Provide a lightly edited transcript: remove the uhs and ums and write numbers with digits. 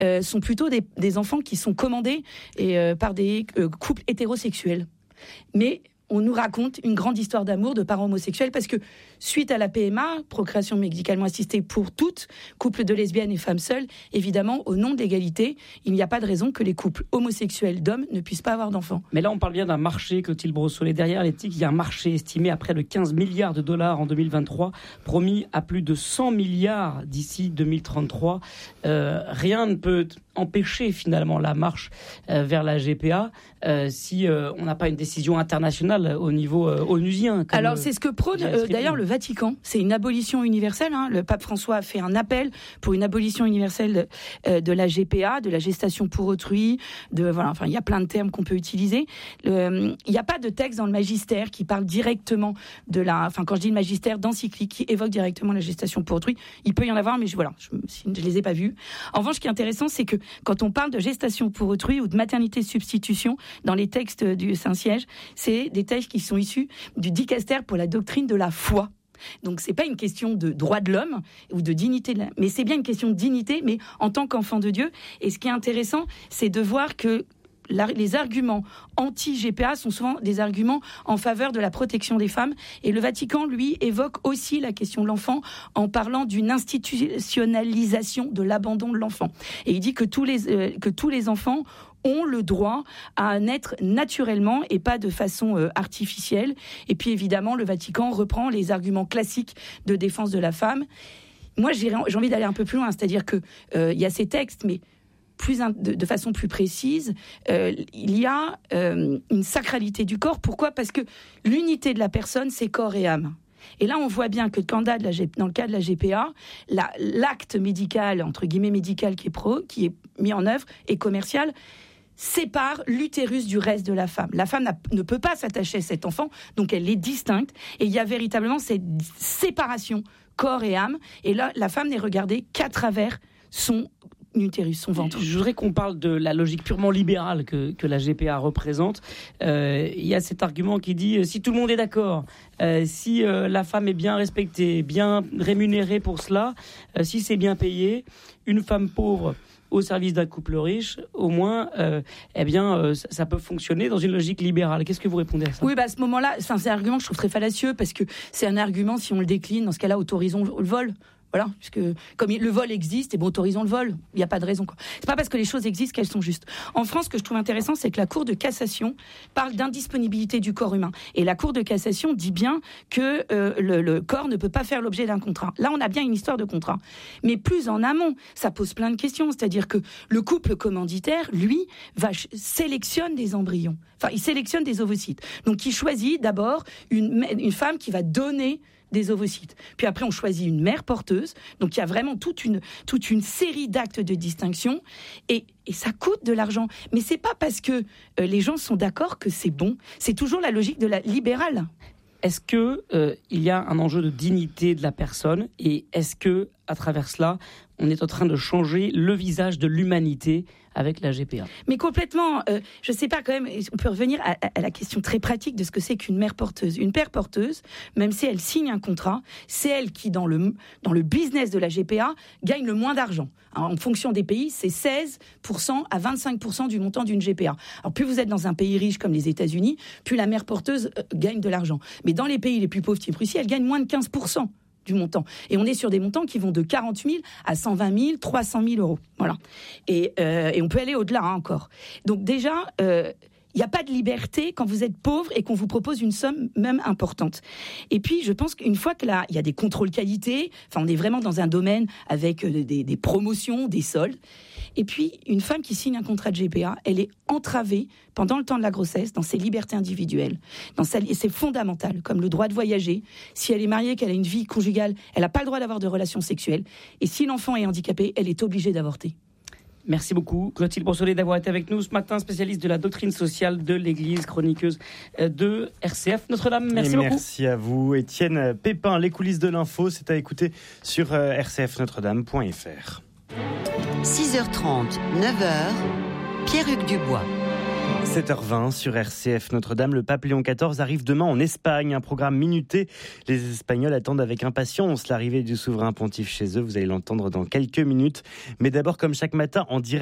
sont plutôt des enfants qui sont commandés par des couples hétérosexuels. Mais on nous raconte une grande histoire d'amour de parents homosexuels parce que suite à la PMA, procréation médicalement assistée pour toutes, couples de lesbiennes et femmes seules, évidemment, au nom de l'égalité, il n'y a pas de raison que les couples homosexuels d'hommes ne puissent pas avoir d'enfants. Mais là, on parle bien d'un marché, Clotilde Brossolet. Derrière l'éthique, il y a un marché estimé à près de 15 milliards de dollars en 2023, promis à plus de 100 milliards d'ici 2033. Rien ne peut empêcher finalement la marche vers la GPA si on n'a pas une décision internationale au niveau onusien. Alors c'est ce que prône d'ailleurs le Vatican, c'est une abolition universelle. Le pape François a fait un appel pour une abolition universelle de la GPA, de la gestation pour autrui, il y a plein de termes qu'on peut utiliser. Il n'y a pas de texte dans le magistère qui parle directement quand je dis le magistère, d'encyclique qui évoque directement la gestation pour autrui. Il peut y en avoir, mais je les ai pas vus. En revanche, ce qui est intéressant, c'est que quand on parle de gestation pour autrui ou de maternité de substitution dans les textes du Saint-Siège, c'est des textes qui sont issus du dicaster pour la doctrine de la foi. Donc c'est pas une question de droit de l'homme ou de dignité, mais c'est bien une question de dignité, mais en tant qu'enfant de Dieu. Et ce qui est intéressant, c'est de voir que les arguments anti-GPA sont souvent des arguments en faveur de la protection des femmes. Et le Vatican, lui, évoque aussi la question de l'enfant en parlant d'une institutionnalisation de l'abandon de l'enfant. Et il dit que tous les enfants ont le droit à naître naturellement et pas de façon artificielle. Et puis évidemment, le Vatican reprend les arguments classiques de défense de la femme. Moi, j'ai envie d'aller un peu plus loin, c'est-à-dire que il y a ces textes, mais de façon plus précise, il y a une sacralité du corps. Pourquoi ? Parce que l'unité de la personne, c'est corps et âme. Et là, on voit bien que dans le cas de la GPA, l'acte médical, entre guillemets médical, qui est mis en œuvre et commercial, sépare l'utérus du reste de la femme. La femme ne peut pas s'attacher à cet enfant, donc elle est distincte. Et il y a véritablement cette séparation corps et âme. Et là, la femme n'est regardée qu'à travers son utérus, son ventre. Je voudrais qu'on parle de la logique purement libérale que la GPA représente. Il y a cet argument qui dit si tout le monde est d'accord, si la femme est bien respectée, bien rémunérée pour cela, si c'est bien payé, une femme pauvre au service d'un couple riche, au moins, ça peut fonctionner dans une logique libérale. Qu'est-ce que vous répondez à ça ? Oui, à ce moment-là, c'est un argument que je trouve très fallacieux parce que c'est un argument, si on le décline, dans ce cas-là, autorisons le vol. Voilà, puisque comme le vol existe, autorisons le vol. Il n'y a pas de raison. C'est pas parce que les choses existent qu'elles sont justes. En France, ce que je trouve intéressant, c'est que la Cour de cassation parle d'indisponibilité du corps humain. Et la Cour de cassation dit bien que le corps ne peut pas faire l'objet d'un contrat. Là, on a bien une histoire de contrat. Mais plus en amont, ça pose plein de questions. C'est-à-dire que le couple commanditaire, lui, sélectionne des embryons. Enfin, il sélectionne des ovocytes. Donc, il choisit d'abord une femme qui va donner des ovocytes. Puis après, on choisit une mère porteuse. Donc, il y a vraiment toute une série d'actes de distinction. Et ça coûte de l'argent. Mais c'est pas parce que les gens sont d'accord que c'est bon. C'est toujours la logique de la libérale. Est-ce que il y a un enjeu de dignité de la personne ? Et est-ce que, à travers cela, on est en train de changer le visage de l'humanité avec la GPA ? Mais complètement. Je ne sais pas, quand même, on peut revenir à la question très pratique de ce que c'est qu'une mère porteuse. Une mère porteuse, même si elle signe un contrat, c'est elle qui, dans le business de la GPA, gagne le moins d'argent. Alors, en fonction des pays, c'est 16% à 25% du montant d'une GPA. Alors, plus vous êtes dans un pays riche comme les États-Unis, plus la mère porteuse gagne de l'argent. Mais dans les pays les plus pauvres, type Russie, elle gagne moins de 15%. Du montant. Et on est sur des montants qui vont de 40 000 à 120 000, 300 000 euros. Voilà. Et on peut aller au-delà encore. Donc déjà, il n'y a pas de liberté quand vous êtes pauvre et qu'on vous propose une somme même importante. Et puis, je pense qu'une fois que là, il y a des contrôles qualité, on est vraiment dans un domaine avec des promotions, des soldes. Et puis, une femme qui signe un contrat de GPA, elle est entravée pendant le temps de la grossesse dans ses libertés individuelles. Et c'est fondamental, comme le droit de voyager. Si elle est mariée, qu'elle a une vie conjugale, elle n'a pas le droit d'avoir de relations sexuelles. Et si l'enfant est handicapé, elle est obligée d'avorter. Merci beaucoup, Clotilde Brossolet, d'avoir été avec nous ce matin, spécialiste de la doctrine sociale de l'Église, chroniqueuse de RCF Notre-Dame. Merci beaucoup. Merci à vous, Étienne Pépin. Les coulisses de l'info, c'est à écouter sur rcfnotredame.fr. 6h30, 9h, Pierre-Hugues Dubois. 7h20 sur RCF Notre-Dame, le pape Léon XIV arrive demain en Espagne, un programme minuté. Les Espagnols attendent avec impatience l'arrivée du souverain pontife chez eux, vous allez l'entendre dans quelques minutes. Mais d'abord, comme chaque matin, en direct